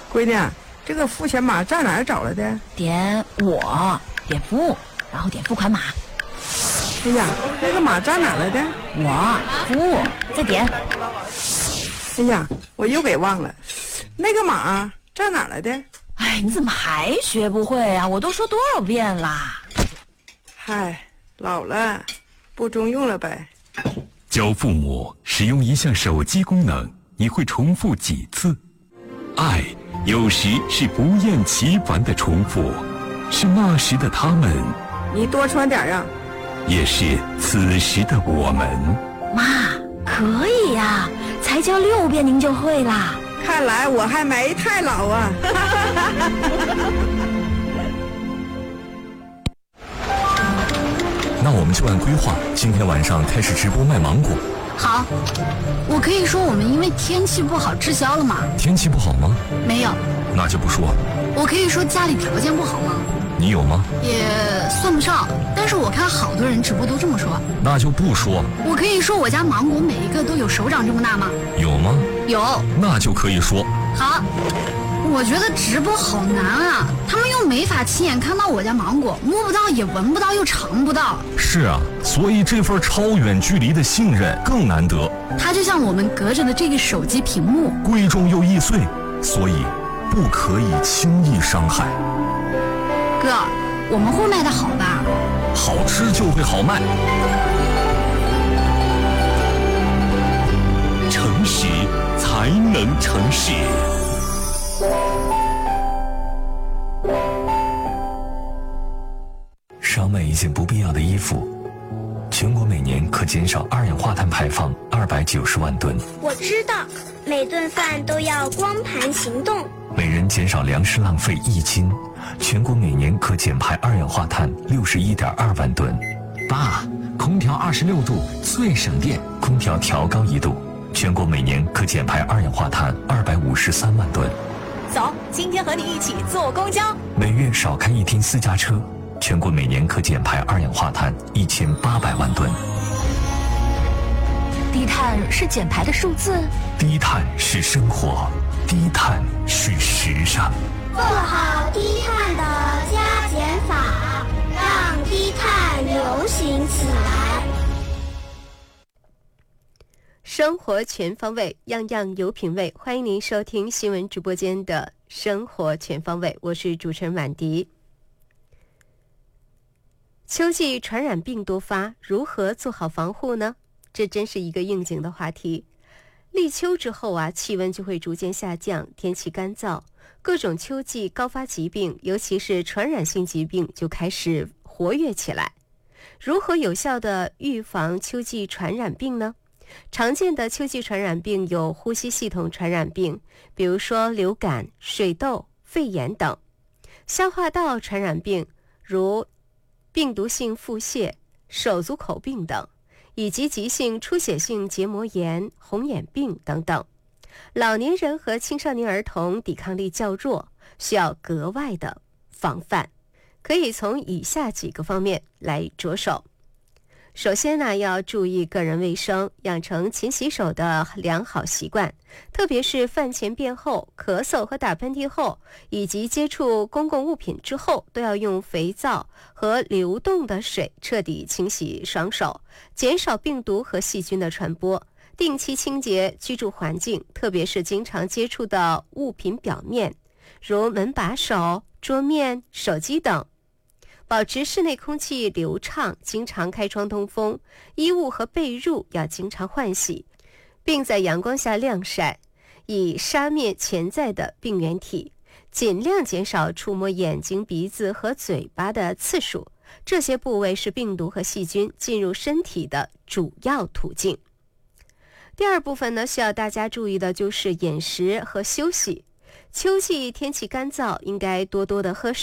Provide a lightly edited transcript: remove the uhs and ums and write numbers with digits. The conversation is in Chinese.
闺女，这个付钱码在哪儿找来的？ 点我，点服务，然后点付款码。 哎呀，那个码在哪儿来的？ 我，服务，再点。 哎呀，我又给忘了，那个码在哪儿来的？ 哎，你怎么还学不会啊？我都说多少遍啦！ 嗨，老了，不中用了呗。 教父母使用一项手机功能，你会重复几次？爱有时是不厌其烦的重复，是那时的他们， 你多穿点啊。 也是此时的我们。 妈，可以呀，才教6遍您就会啦。 看来我还没太老啊。 那我们就按规划，今天晚上开始直播卖芒果。 好，我可以说我们因为天气不好滞销了吗？ 天气不好吗？ 没有。 那就不说。 我可以说家里条件不好吗？ 你有吗？ 也算不上，但是我看好多人直播都这么说。 那就不说。 我可以说我家芒果每一个都有手掌这么大吗？ 有吗？ 有。 那就可以说。 好，我觉得直播好难啊，他们又没法亲眼看到我家芒果，摸不到也闻不到又尝不到。 是啊，所以这份超远距离的信任更难得。 它就像我们隔着的这个手机屏幕， 贵重又易碎，所以不可以轻易伤害。 哥，我们会卖得好吧？ 好吃就会好卖。 诚实才能成事。 少买一件不必要的衣服，全国每年可减少二氧化碳排放290万吨。 我知道，每顿饭都要光盘行动。 每人减少粮食浪费1斤，全国每年可减排二氧化碳61.2万吨。 爸，空调26度最省电， 空调调高1度，全国每年可减排二氧化碳253万吨。 走，今天和你一起坐公交。 每月少开1天私家车，全国每年可减排二氧化碳1800万吨。 低碳是减排的数字， 低碳是生活，低碳是时尚。 做好低碳的加减法，让低碳流行起来。 生活全方位，样样有品味。欢迎您收听新闻直播间的生活全方位，我是主持人婉迪。秋季传染病多发，如何做好防护呢？这真是一个应景的话题。立秋之后啊，气温就会逐渐下降，天气干燥，各种秋季高发疾病，尤其是传染性疾病就开始活跃起来。如何有效地预防秋季传染病呢？常见的秋季传染病有呼吸系统传染病，比如说流感、水痘、肺炎等；消化道传染病，如病毒性腹泻、手足口病等，以及急性出血性结膜炎、红眼病等等。老年人和青少年儿童抵抗力较弱，需要格外的防范。可以从以下几个方面来着手。首先呢，要注意个人卫生，养成勤洗手的良好习惯，特别是饭前便后、咳嗽和打喷嚏后，以及接触公共物品之后，都要用肥皂和流动的水彻底清洗双手，减少病毒和细菌的传播。定期清洁居住环境，特别是经常接触的物品表面，如门把手、桌面、手机等。保持室内空气流畅，经常开窗通风，衣物和被褥要经常换洗，并在阳光下晾晒，以杀灭潜在的病原体。尽量减少触摸眼睛、鼻子和嘴巴的次数，这些部位是病毒和细菌进入身体的主要途径。第二部分呢，需要大家注意的就是饮食和休息。秋季天气干燥，应该多多的喝水。